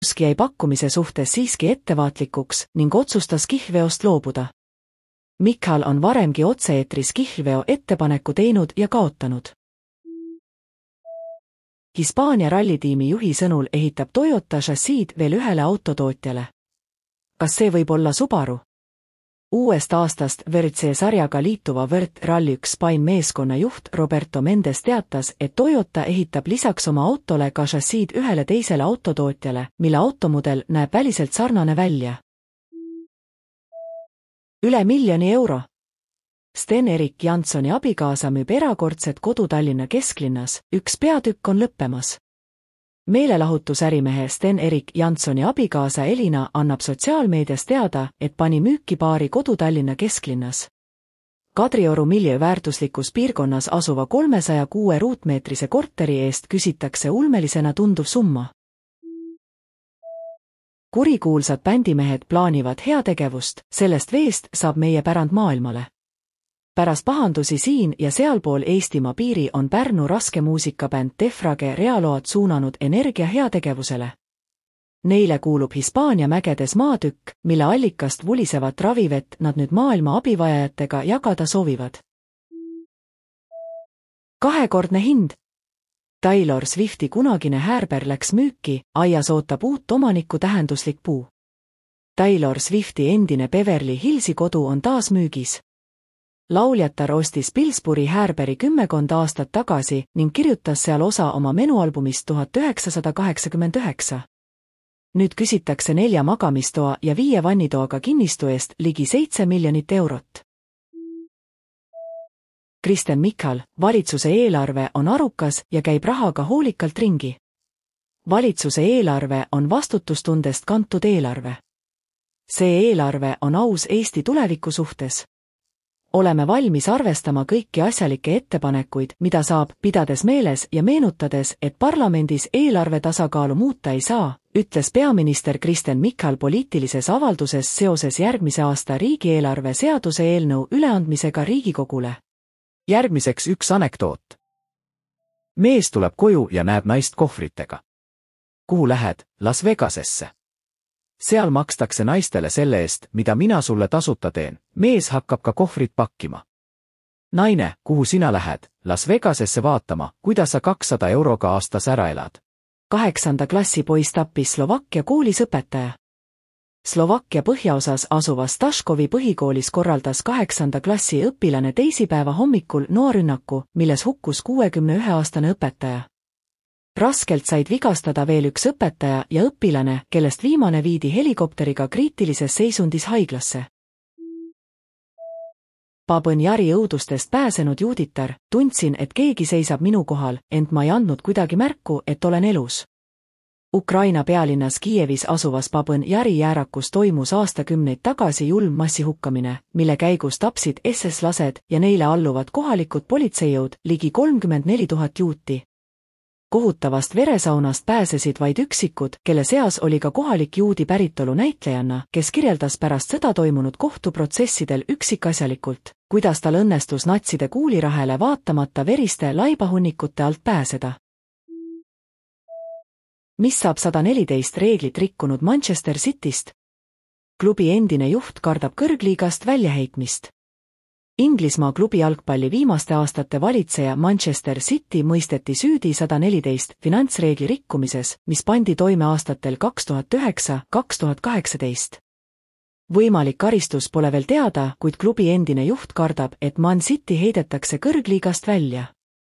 jäi pakkumise suhtes siiski ettevaatlikuks ning otsustas kihlveost loobuda. Michal on varemgi otse-eetris kihlveo ettepaneku teinud ja kaotanud. Hispaania rallitiimi juhi sõnul ehitab Toyota šassiid veel ühele autotootjale. Kas see võib olla Subaru? Uuest aastast WRC sarjaga liituva WRC Rally 1 Spain meeskonna juht Roberto Mendes teatas, et Toyota ehitab lisaks oma autole ka šassiid ühele teisele autotootjale, mille automudel näeb väliselt sarnane välja. Üle €1 miljoni. Sten-Erik Janssoni abikaasa müüb erakordset kodu Tallinna kesklinnas, üks peatükk on lõppemas. Meelelahutusärimehe Sten-Erik Janssoni abikaasa Elina annab sotsiaalmeedias teada, et pani müüki paari kodu Tallinna kesklinnas. Kadrioru miljööväärtuslikus piirkonnas asuva 306 ruutmeetrise korteri eest küsitakse ulmelisena tunduv summa. Kurikuulsad bändimehed plaanivad heategevust, sellest veest saab meie pärand maailmale. Pärast pahandusi siin ja sealpool Eestimaa piiri on Pärnu raskemuusikabänd Defrage reaload suunanud energia heategevusele. Neile kuulub Hispaania mägedes maatükk, mille allikast vulisevat ravivett nad nüüd maailma abivajajatega jagada soovivad. Kahekordne hind. Taylor Swifti kunagine häärber läks müüki, aias ootab uut omanikku tähenduslik puu. Taylor Swifti endine Beverly Hillsi kodu on taas müügis. Lauljatar ostis Pillsbury Härberi 10 aastat tagasi ning kirjutas seal osa oma menualbumist 1989. Nüüd küsitakse 4 magamistoa ja 5 vannitoaga kinnistu eest ligi €7 miljonit. Kristen Michal, valitsuse eelarve on arukas ja käib rahaga hoolikalt ringi. Valitsuse eelarve on vastutustundest kantud eelarve. See eelarve on aus Eesti tuleviku suhtes. Oleme valmis arvestama kõiki asjalikke ettepanekuid, mida saab, pidades meeles ja meenutades, et parlamendis eelarve tasakaalu muuta ei saa, ütles peaminister Kristen Michal poliitilises avalduses seoses järgmise aasta riigieelarve seaduse eelnõu üleandmisega Riigikogule. Järgmiseks üks anekdoot. Mees tuleb koju ja näeb naist kohvritega. Kuhu lähed? Las Vegasesse. Seal makstakse naistele selle eest, mida mina sulle tasuta teen. Mees hakkab ka kohvrit pakkima. Naine, kuhu sina lähed? Las Vegasesse vaatama, kuidas sa 200 euroga aastas ära elad. 8. klassi poiss tappis Slovakkia koolis õpetaja. Slovakkia põhjaosas asuvas Taškovi põhikoolis korraldas 8. klassi õpilane teisipäeva hommikul noarünnaku, milles hukkus 61-aastane õpetaja. Raskelt said vigastada veel üks õpetaja ja õpilane, kellest viimane viidi helikopteriga kriitilises seisundis haiglasse. Babõn Jari õudustest pääsenud juuditar, tundsin, et keegi seisab minu kohal, ent ma ei andnud kuidagi märku, et olen elus. Ukraina pealinnas Kiievis asuvas Babõn Jari jäärakus toimus aastakümneid tagasi julm massihukkamine, mille käigus tapsid SS-lased ja neile alluvad kohalikud politseijõud ligi 34 000 juuti. Kohutavast veresaunast pääsesid vaid üksikud, kelle seas oli ka kohalik juudi päritolu näitlejanna, kes kirjeldas pärast sõda toimunud kohtuprotsessidel üksikasjalikult, kuidas tal õnnestus natside kuulirahele vaatamata veriste laibahunnikute alt pääseda. Mis saab 114 reeglit rikkunud Manchester Cityst? Klubi endine juht kardab kõrgliigast väljaheitmist. Inglismaa klubi jalgpalli viimaste aastate valitseja Manchester City mõisteti süüdi 114 finantsreegli rikkumises, mis pandi toime aastatel 2009–2018. Võimalik karistus pole veel teada, kuid klubi endine juht kardab, et Man City heidetakse kõrgliigast välja.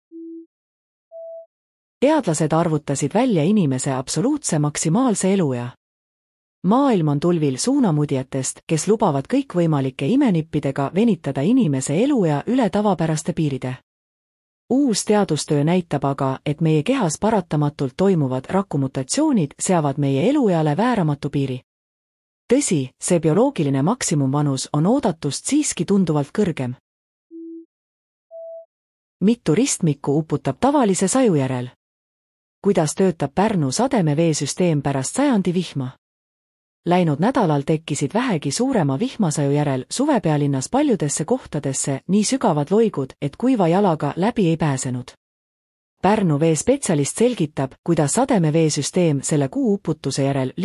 Teadlased arvutasid välja inimese absoluutse maksimaalse eluea. Maailm on tulvil suunamudjatest, kes lubavad kõikvõimalike imenippidega venitada inimese eluea üle tavapäraste piiride. Uus teadustöö näitab aga, et meie kehas paratamatult toimuvad rakumutatsioonid seavad meie elueale vääramatu piiri. Tõsi, see bioloogiline maksimumvanus on oodatust siiski tunduvalt kõrgem. Mitu ristmikku uputab tavalise saju järel? Kuidas töötab Pärnu sademeveesüsteem pärast sajandi vihma? Läinud nädalal tekkisid vähegi suurema vihmasaju järel suvepealinnas paljudesse kohtadesse nii sügavad loigud, et kuiva jalaga läbi ei pääsenud. Pärnu veespetsialist selgitab, kuidas sademeveesüsteem selle kuu uputuse järel